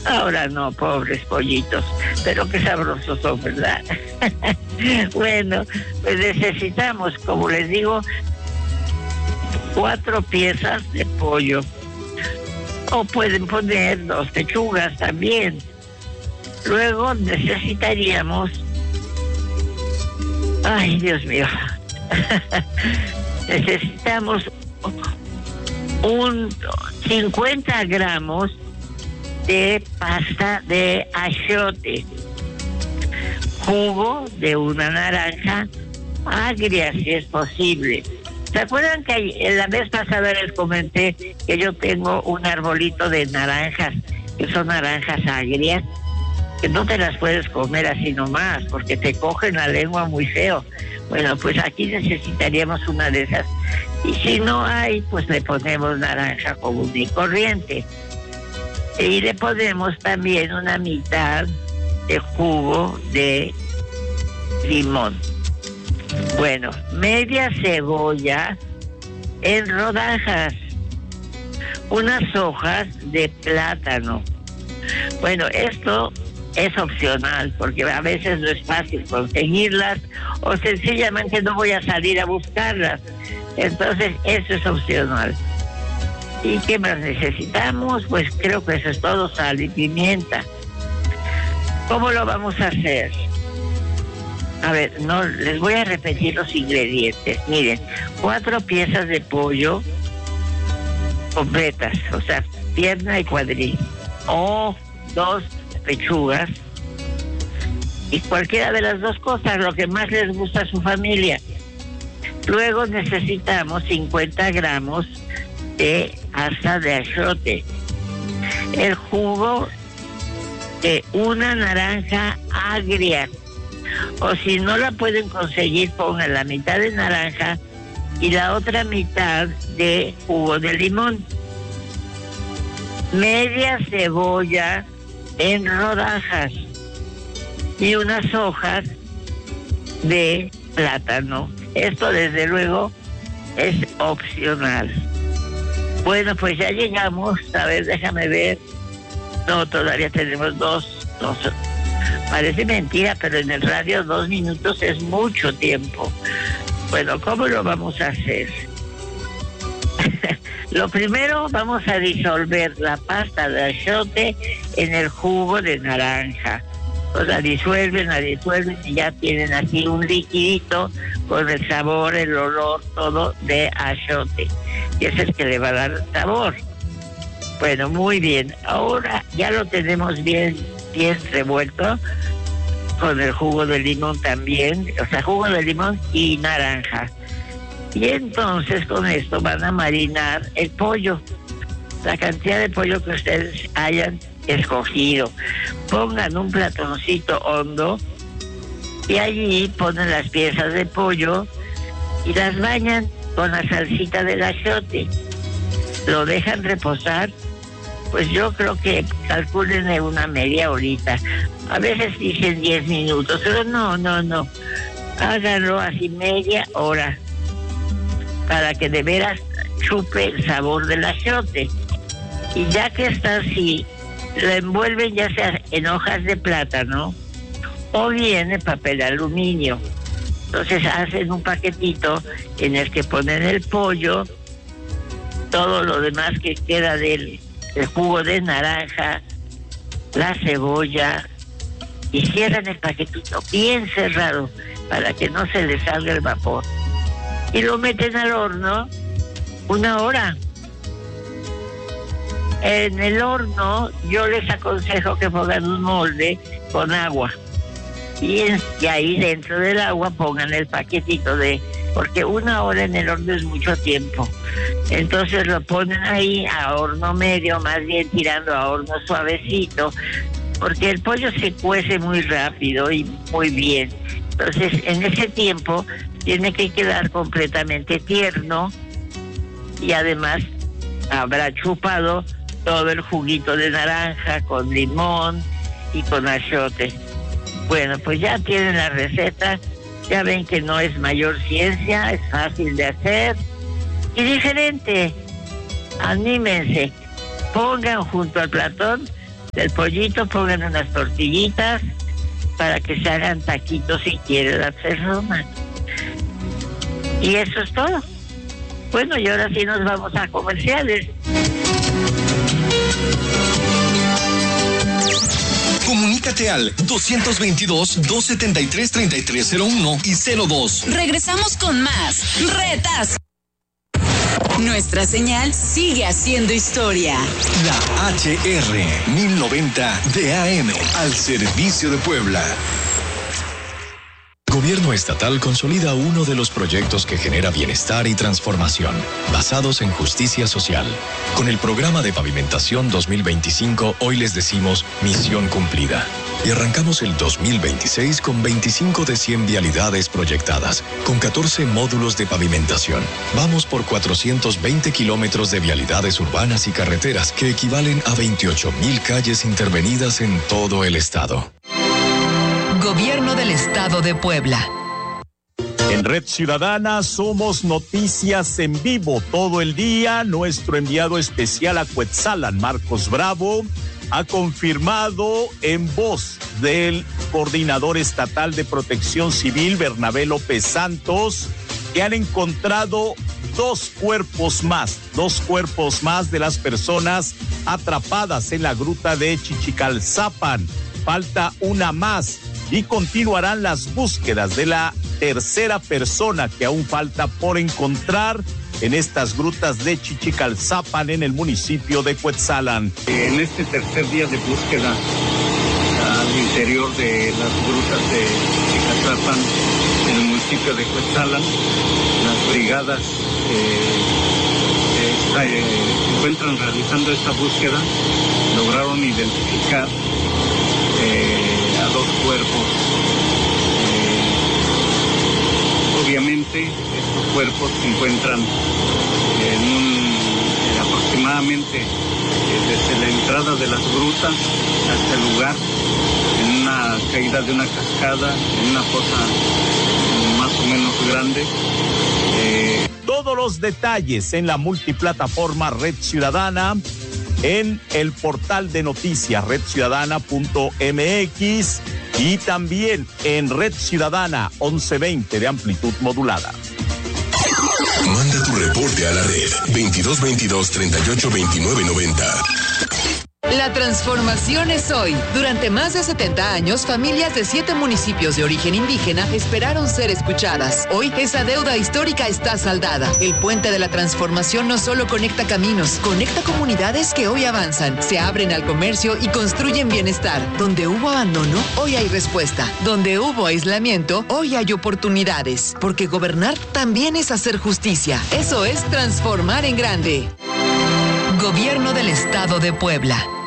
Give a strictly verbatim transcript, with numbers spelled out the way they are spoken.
Ahora no, pobres pollitos, pero qué sabrosos son, ¿verdad? Bueno, pues necesitamos, como les digo, cuatro piezas de pollo. O pueden poner dos pechugas también. Luego necesitaríamos... Ay, Dios mío. Necesitamos un cincuenta gramos de pasta de achiote, jugo de una naranja agria si es posible. ¿Se acuerdan que en la vez pasada les comenté que yo tengo un arbolito de naranjas, que son naranjas agrias, que no te las puedes comer así nomás, porque te cogen la lengua muy feo? Bueno, pues aquí necesitaríamos una de esas. Y si no hay, pues le ponemos naranja común y corriente. Y le ponemos también una mitad de jugo de limón. Bueno, media cebolla en rodajas, unas hojas de plátano. Bueno, esto es opcional porque a veces no es fácil conseguirlas o sencillamente no voy a salir a buscarlas. Entonces, eso es opcional. ¿Y qué más necesitamos? Pues creo que eso es todo, sal y pimienta. ¿Cómo lo vamos a hacer? A ver, no, les voy a repetir los ingredientes. Miren, cuatro piezas de pollo completas, o sea, pierna y cuadril, o dos pechugas, y cualquiera de las dos cosas, lo que más les gusta a su familia. Luego necesitamos cincuenta gramos de pasta de achiote, el jugo de una naranja agria, o si no la pueden conseguir, pongan la mitad de naranja y la otra mitad de jugo de limón. Media cebolla en rodajas y unas hojas de plátano. Esto desde luego es opcional. Bueno, pues ya llegamos. A ver, déjame ver. No, todavía tenemos dos, dos. Parece mentira, pero en el radio dos minutos es mucho tiempo. Bueno, ¿cómo lo vamos a hacer? Lo primero, vamos a disolver la pasta de achiote en el jugo de naranja. O sea, disuelven, la disuelven y ya tienen así un liquidito con el sabor, el olor, todo de achiote. Y ese es el que le va a dar sabor. Bueno, muy bien. Ahora ya lo tenemos bien, bien revuelto con el jugo de limón también. O sea, jugo de limón y naranja. Y entonces con esto van a marinar el pollo, la cantidad de pollo que ustedes hayan escogido. Pongan un platoncito hondo y allí ponen las piezas de pollo y las bañan con la salsita del achiote. Lo dejan reposar, pues yo creo que calculen de una media horita. A veces dicen diez minutos, pero no, no, no. Háganlo así media hora, para que de veras chupe el sabor del achiote. Y ya que está así, lo envuelven ya sea en hojas de plátano o bien en papel aluminio. Entonces hacen un paquetito en el que ponen el pollo, todo lo demás que queda del, del jugo de naranja, la cebolla, y cierran el paquetito bien cerrado para que no se les salga el vapor. Y lo meten al horno una hora. En el horno yo les aconsejo que pongan un molde con agua. Y, en, y ahí dentro del agua pongan el paquetito de... Porque una hora en el horno es mucho tiempo. Entonces lo ponen ahí a horno medio, más bien tirando a horno suavecito, porque el pollo se cuece muy rápido y muy bien. Entonces en ese tiempo tiene que quedar completamente tierno y además habrá chupado todo el juguito de naranja con limón y con achiote. Bueno, pues ya tienen la receta, ya ven que no es mayor ciencia, es fácil de hacer y diferente. Anímense, pongan junto al platón El pollito pongan unas tortillitas para que se hagan taquitos si quiere la persona. Y eso es todo. Bueno, y ahora sí nos vamos a comerciales. Comunícate al dos veintidós, dos setenta y tres, treinta y tres cero uno y cero dos. Regresamos con más Retas. Nuestra señal sigue haciendo historia. La H R mil noventa de A M al servicio de Puebla. Gobierno estatal consolida uno de los proyectos que genera bienestar y transformación, basados en justicia social. Con el programa de pavimentación dos mil veinticinco, hoy les decimos misión cumplida. Y arrancamos el dos mil veintiséis con veinticinco de cien vialidades proyectadas, con catorce módulos de pavimentación. Vamos por cuatrocientos veinte kilómetros de vialidades urbanas y carreteras, que equivalen a veintiocho mil calles intervenidas en todo el estado. Gobierno del Estado de Puebla. En Red Ciudadana somos noticias en vivo todo el día. Nuestro enviado especial a Cuetzalan, Marcos Bravo, ha confirmado en voz del coordinador estatal de Protección Civil, Bernabé López Santos, que han encontrado dos cuerpos más, dos cuerpos más de las personas atrapadas en la gruta de Chichicalzapan. Falta una más y continuarán las búsquedas de la tercera persona que aún falta por encontrar en estas grutas de Chichicalzapan en el municipio de Cuetzalan. En este tercer día de búsqueda al interior de las grutas de Chichicalzapan en el municipio de Cuetzalan, las brigadas eh, está, eh, se encuentran realizando esta búsqueda, lograron identificar eh, a dos cuerpos. Eh, obviamente estos cuerpos se encuentran en un eh, aproximadamente eh, desde la entrada de las grutas hasta el lugar, en una caída de una cascada, en una fosa más o menos grande. Eh... Todos los detalles en la multiplataforma Red Ciudadana, en el portal de noticias red ciudadana punto m x y también en Red Ciudadana once veinte de amplitud modulada. Manda tu reporte a la red veintidós veintidós, treinta y ocho, veintinueve noventa. La transformación es hoy. Durante más de setenta años, familias de siete municipios de origen indígena esperaron ser escuchadas. Hoy, esa deuda histórica está saldada. El puente de la transformación no solo conecta caminos, conecta comunidades que hoy avanzan, se abren al comercio y construyen bienestar. Donde hubo abandono, hoy hay respuesta. Donde hubo aislamiento, hoy hay oportunidades. Porque gobernar también es hacer justicia. Eso es transformar en grande. Gobierno del Estado de Puebla.